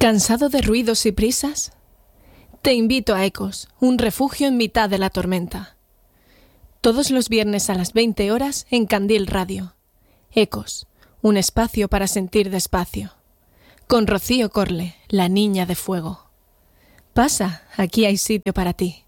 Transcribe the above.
¿Cansado de ruidos y prisas? Te invito a Ecos, un refugio en mitad de la tormenta. Todos los viernes a las 20 horas en Candil Radio. Ecos, un espacio para sentir despacio. Con Rocío Corle, la niña de fuego. Pasa, aquí hay sitio para ti.